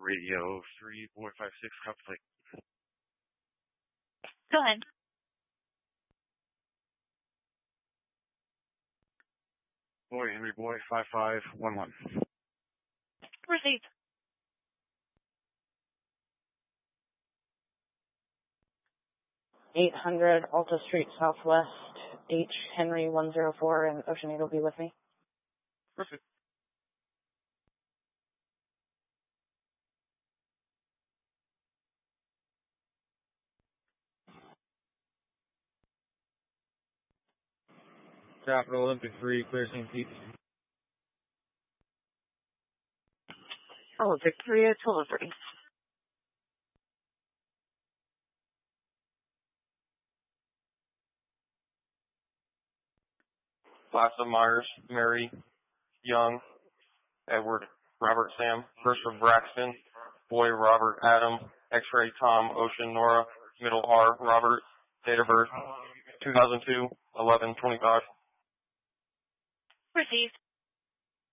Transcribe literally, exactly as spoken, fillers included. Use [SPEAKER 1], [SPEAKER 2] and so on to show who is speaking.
[SPEAKER 1] Radio three four five six, conflict.
[SPEAKER 2] Go ahead.
[SPEAKER 1] Boy, Henry Boy, five five one one.
[SPEAKER 2] Received.
[SPEAKER 3] eight hundred Alta Street Southwest, H. Henry one zero four, and Ocean eight will be with me.
[SPEAKER 1] Perfect.
[SPEAKER 4] Capital Olympic three, clear Saint Pete.
[SPEAKER 3] Oh, Victoria delivery.
[SPEAKER 5] Lassa Myers, Mary, Young, Edward, Robert Sam, Christopher Braxton, Boy Robert Adam, X-Ray Tom, Ocean Nora, Middle R Robert, date of birth two thousand two, eleven twenty-five.
[SPEAKER 2] Received.